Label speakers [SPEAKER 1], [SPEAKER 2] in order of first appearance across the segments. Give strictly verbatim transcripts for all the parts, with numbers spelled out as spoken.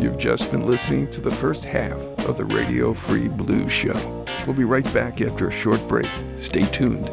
[SPEAKER 1] You've just been listening to the first half of the Radio Free Blues Show. We'll be right back after a short break. Stay tuned.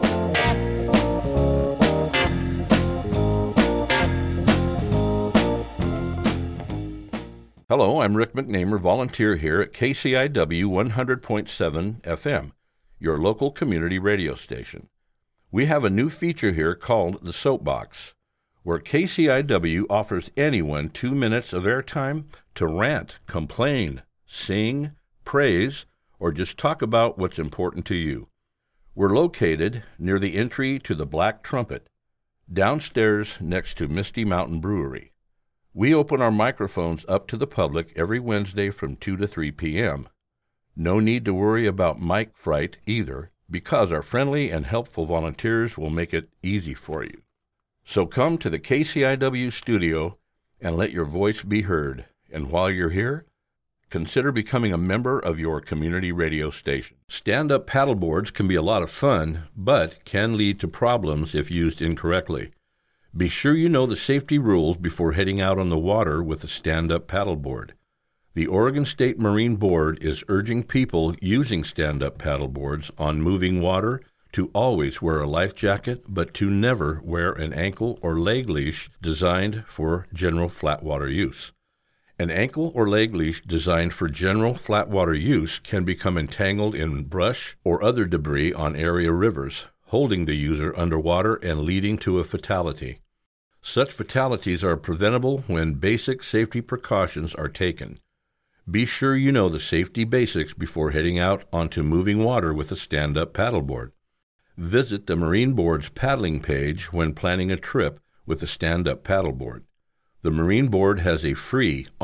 [SPEAKER 2] Hello, I'm Rick McNamer, volunteer here at K C I W one hundred point seven F M, your local community radio station. We have a new feature here called The Soapbox, where K C I W offers anyone two minutes of airtime to rant, complain, sing, praise, or just talk about what's important to you. We're located near the entry to the Black Trumpet, downstairs next to Misty Mountain Brewery. We open our microphones up to the public every Wednesday from two to three p.m. No need to worry about mic fright either, because our friendly and helpful volunteers will make it easy for you. So come to the K C I W studio and let your voice be heard. And while you're here, consider becoming a member of your community radio station. Stand-up paddleboards can be a lot of fun, but can lead to problems if used incorrectly. Be sure you know the safety rules before heading out on the water with a stand-up paddleboard. The Oregon State Marine Board is urging people using stand-up paddleboards on moving water to always wear a life jacket, but to never wear an ankle or leg leash designed for general flatwater use. An ankle or leg leash designed for general flatwater use can become entangled in brush or other debris on area rivers, holding the user underwater and leading to a fatality. Such fatalities are preventable when basic safety precautions are taken. Be sure you know the safety basics before heading out onto moving water with a stand-up paddleboard. Visit the Marine Board's paddling page when planning a trip with a stand-up paddleboard. The Marine Board has a free